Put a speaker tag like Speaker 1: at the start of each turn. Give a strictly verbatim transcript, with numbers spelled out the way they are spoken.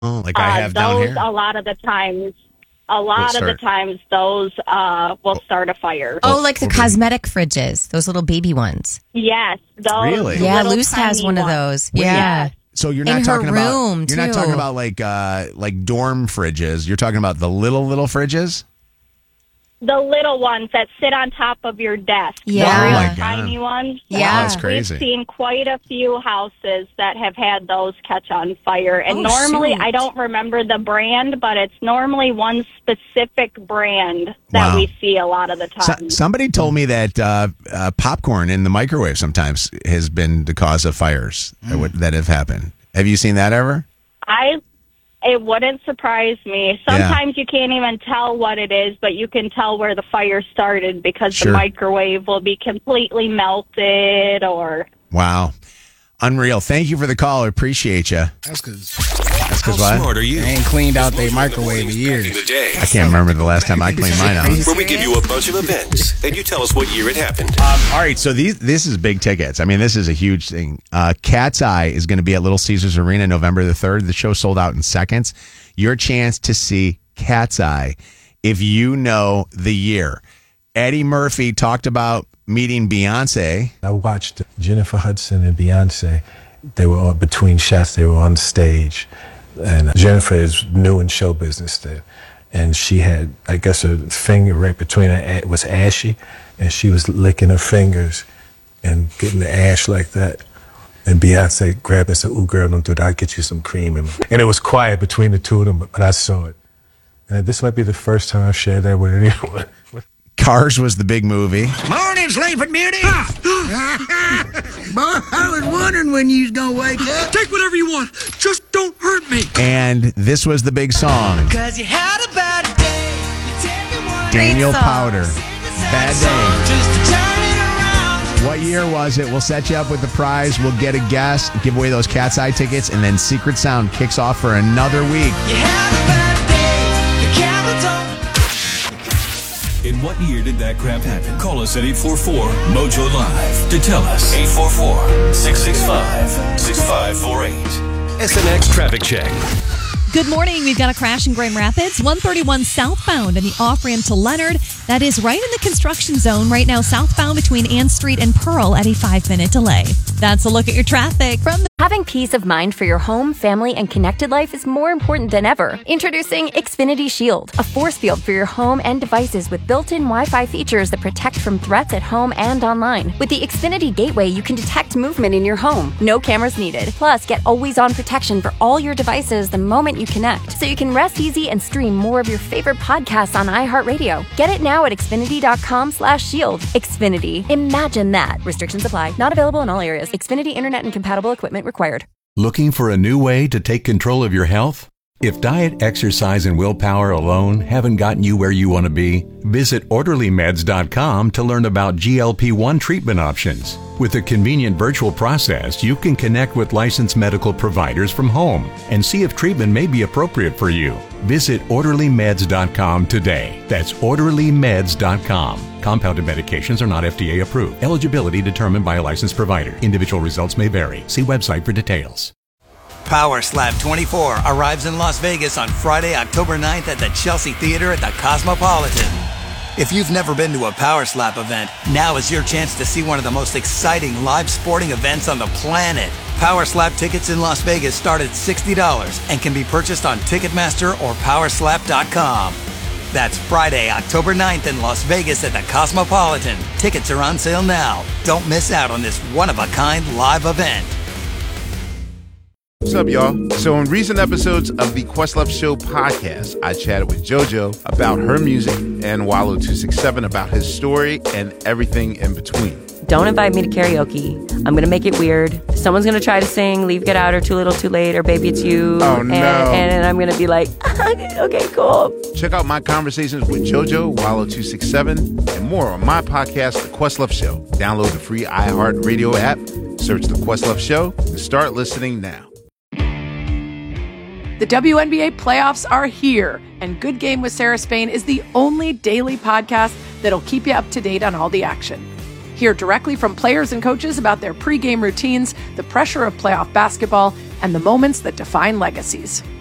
Speaker 1: Oh, like I have
Speaker 2: uh,
Speaker 1: down
Speaker 2: those,
Speaker 1: here?
Speaker 2: A lot of the times, a lot of the times, those uh, will start a fire.
Speaker 3: Oh, like the cosmetic fridges, those little baby ones.
Speaker 2: Yes, those.
Speaker 1: Really?
Speaker 3: Yeah,
Speaker 2: little
Speaker 3: Luce has
Speaker 2: tiny
Speaker 3: one of
Speaker 2: ones.
Speaker 3: those.
Speaker 1: Wait,
Speaker 3: Yeah.
Speaker 1: So you're
Speaker 3: In
Speaker 1: not
Speaker 3: her
Speaker 1: talking about
Speaker 3: room,
Speaker 1: you're not
Speaker 3: too.
Speaker 1: talking about like uh, like dorm fridges. You're talking about the little little fridges.
Speaker 2: The little ones that sit on top of your desk.
Speaker 3: Yeah.
Speaker 2: The
Speaker 1: Oh,
Speaker 2: real
Speaker 1: my God.
Speaker 2: tiny ones.
Speaker 3: Yeah.
Speaker 1: Oh, that's crazy.
Speaker 2: We've seen quite a few houses that have had those catch on fire. And
Speaker 3: Oh,
Speaker 2: normally,
Speaker 3: shoot.
Speaker 2: I don't remember the brand, but it's normally one specific brand that
Speaker 1: Wow.
Speaker 2: we see a lot of the
Speaker 1: So,
Speaker 2: time.
Speaker 1: somebody told me that uh, uh, popcorn in the microwave sometimes has been the cause of fires that, would, that have happened. Have you seen that ever?
Speaker 2: I It wouldn't surprise me. Sometimes you can't even tell what it is, but you can tell where the fire started because
Speaker 1: Sure.
Speaker 2: the microwave will be completely melted or...
Speaker 1: Wow. Unreal. Thank you for the call. I appreciate you.
Speaker 4: That's because
Speaker 1: That's because
Speaker 5: How
Speaker 1: what?
Speaker 5: smart are you?
Speaker 4: they ain't cleaned out their microwave in years.
Speaker 5: Back in the day,
Speaker 1: I can't remember the last time I cleaned mine out.
Speaker 5: where we give you a bunch of events, and you tell us what year it happened.
Speaker 1: Um, all right, so these this is big tickets. I mean, this is a huge thing. Uh, Cat's Eye is going to be at Little Caesars Arena November the third. The show sold out in seconds. Your chance to see Cat's Eye if you know the year. Eddie Murphy talked about meeting Beyonce.
Speaker 6: I watched Jennifer Hudson and Beyonce. They were on, between shots. They were on stage, and Jennifer is new in show business then, and she had, I guess, her finger right between her a- was ashy, and she was licking her fingers and getting the ash like that. And Beyonce grabbed and said, "Ooh, girl, don't do that. I'll get you some cream." And, and it was quiet between the two of them, but I saw it. And this might be the first time I've shared that with anyone.
Speaker 1: Cars was the big movie.
Speaker 7: Morning, Sleeping Beauty. Boy, I was wondering when you was gonna wake up.
Speaker 8: Take whatever you want. Just don't hurt me.
Speaker 1: And this was the big song.
Speaker 7: Cause you had a bad day. You tell me one
Speaker 1: Daniel
Speaker 3: song.
Speaker 1: Powder. Bad Day.
Speaker 7: just to turn it around.
Speaker 1: What year was it? We'll set you up with the prize. We'll get a guess, give away those Cat's Eye tickets, and then Secret Sound kicks off for another week.
Speaker 7: You had a bad day. The camera don't.
Speaker 5: In what year did that crap happen? Call us at eight four four Mojo Live to tell us. eight four four, six six five, six five four eight. S N X Traffic Check.
Speaker 9: Good morning. We've got a crash in Grand Rapids, one thirty-one southbound in the off-ramp to Leonard. That is right in the construction zone right now, southbound between Ann Street and Pearl at a five-minute delay. That's a look at your traffic from the
Speaker 10: Having peace of mind for your home, family, and connected life is more important than ever. Introducing Xfinity Shield, a force field for your home and devices with built-in Wi-Fi features that protect from threats at home and online. With the Xfinity Gateway, you can detect movement in your home. No cameras needed. Plus, get always-on protection for all your devices the moment you connect, so you can rest easy and stream more of your favorite podcasts on iHeartRadio. Get it now at Xfinity.com slash shield. Xfinity. Imagine that. Restrictions apply. Not available in all areas. Xfinity Internet and compatible equipment required.
Speaker 11: Looking for a new way to take control of your health? If diet, exercise, and willpower alone haven't gotten you where you want to be, visit orderly meds dot com to learn about G L P one treatment options. With a convenient virtual process, you can connect with licensed medical providers from home and see if treatment may be appropriate for you. Visit orderly meds dot com today. That's orderly meds dot com. Compounded medications are not F D A approved. Eligibility determined by a licensed provider. Individual results may vary. See website for details.
Speaker 12: Power Slap twenty-four arrives in Las Vegas on Friday, October ninth at the Chelsea Theater at the Cosmopolitan. If you've never been to a Power Slap event, now is your chance to see one of the most exciting live sporting events on the planet. Power Slap tickets in Las Vegas start at sixty dollars and can be purchased on Ticketmaster or power slap dot com. That's Friday, October ninth in Las Vegas at the Cosmopolitan. Tickets are on sale now. Don't miss out on this one-of-a-kind live event.
Speaker 13: What's up, y'all? So in recent episodes of the Questlove Show podcast, I chatted with JoJo about her music and Wallow two sixty-seven about his story and everything in between.
Speaker 14: Don't invite me to karaoke. I'm going to make it weird. Someone's going to try to sing Leave, Get Out, or Too Little, Too Late, or Baby It's You.
Speaker 13: Oh, no.
Speaker 14: And, and I'm going to be like, okay, cool.
Speaker 13: Check out my conversations with JoJo, Wallow two sixty-seven, and more on my podcast, The Questlove Show. Download the free iHeartRadio app, search The Questlove Show, and start listening now.
Speaker 15: The W N B A playoffs are here, and Good Game with Sarah Spain is the only daily podcast that'll keep you up to date on all the action. Hear directly from players and coaches about their pregame routines, the pressure of playoff basketball, and the moments that define legacies.